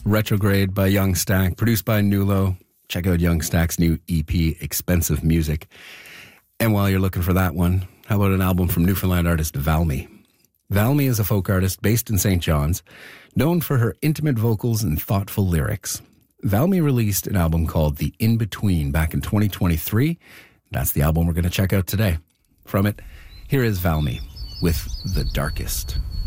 Retrograde by Young Stack, produced by Nulo. Check out Young Stack's new EP, Expensive Music. And while you're looking for that one, how about an album from Newfoundland artist Valmy? Valmy is a folk artist based in St. John's, known for her intimate vocals and thoughtful lyrics. Valmy released an album called The In-Between back in 2023. That's the album we're going to check out today. From it, here is Valmy with The Darkest.